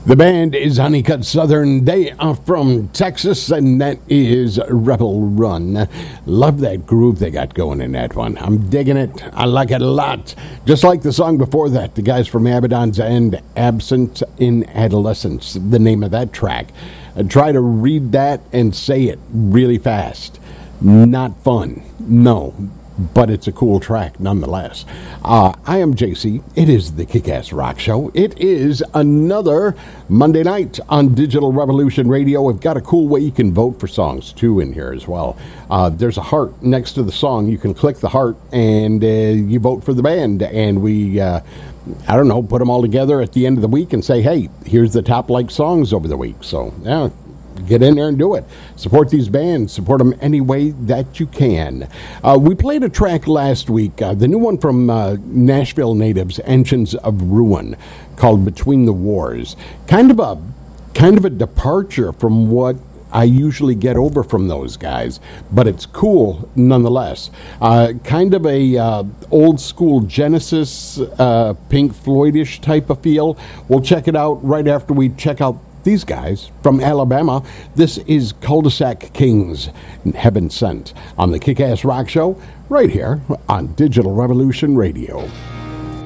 The band is Honeycut Southern. They are from Texas, and that is Rebel Run. Love that groove they got going in that one. I'm digging it. I like it a lot. Just like the song before that, the guys from Abaddon's End, Absent in Adolescence, the name of that track. Try to read that and say it really fast. Not fun. No. But it's a cool track nonetheless. I am JC. It is the Kick-Ass Rock Show. It is another Monday night on Digital Revolution Radio. We've got a cool way you can vote for songs, too, in here as well. There's a heart next to the song. You can click the heart, and you vote for the band. And we, I don't know, put them all together at the end of the week and say, hey, here's the top liked songs over the week. So, yeah. Get in there and do it. Support these bands. Support them any way that you can. We played a track last week, the new one from Nashville natives, Engines of Ruin, called Between the Wars. Kind of a departure from what I usually get over from those guys, but it's cool nonetheless. Kind of a old school Genesis, Pink Floyd-ish type of feel. We'll check it out right after we check out these guys from Alabama. This is Cul-de-sac Kings, Heaven Sent, on the Kick-Ass Rock Show, right here on Digital Revolution Radio.